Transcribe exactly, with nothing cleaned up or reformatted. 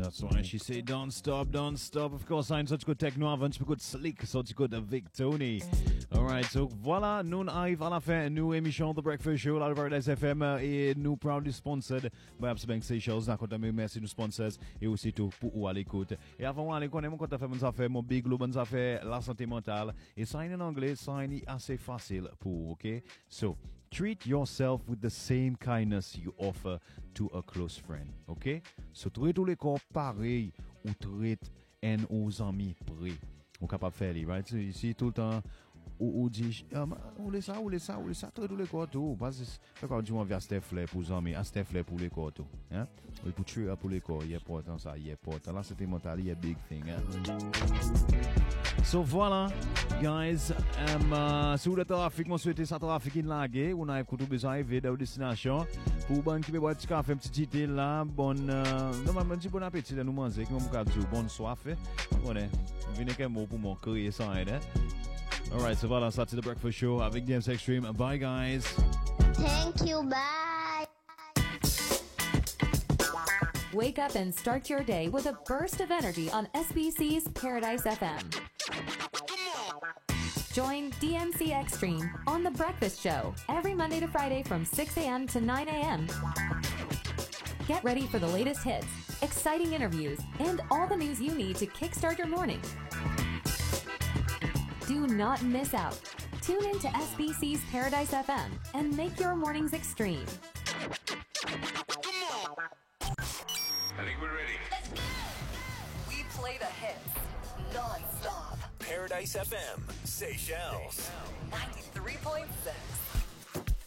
That's why she say don't stop, don't stop. Of course, I'm such good techno avant, such good slick, such good Vic Tony. Alright, so voilà, nous arrive à la fin, nous émission The Breakfast Show, là, Paradise F M, et nous proudly sponsored by Absa Bank Seychelles. N'a compte merci nous sponsors, et aussi tout pour ou à l'écoute. Et avant, on connaît mon compte à faire mon affaire, mon big global affaire, la santé mentale, et ça en anglais, ça est assez facile pour, ok? So, treat yourself with the same kindness you offer to a close friend, ok? So, traite tous les corps pareil, ou traite un aux amis près. On est capable de faire, right? So, ici, tout le temps, ou dit, ou les ça, ou les ça, ou les ça, traite tous les corps tout. Parce que, quand on vient à Steph Flair pour les amis, à Steph Flair pour les corps tout. Hein? Ou pour tuer pour les corps, il est important ça, il est important. Là, c'était mental, il est big thing, hein? So voilà, guys, um, uh, si vous êtes trafic, moi souhaite ça trafic in lagué, on a écouté besoin de de destination pour ban qui boire petit café, petit thé là, bon normalement petit bon appétit là nous manger, qui mon cas dire bonne soif, on est venez qu'un mot pour mon créer ça hein. Alright, so voilà, ça c'est the breakfast show avec D M C Extreme. Bye guys. Thank you, bye. Wake up and start your day with a burst of energy on S B C's Paradise F M. Join D M C Extreme on The Breakfast Show every Monday to Friday from six a.m. to nine a.m. Get ready for the latest hits, exciting interviews, and all the news you need to kickstart your morning. Do not miss out. Tune in to S B C's Paradise F M and make your mornings extreme. I think we're ready. Let's go! We play the hits non-stop. Paradise F M, Seychelles. ninety-three point six.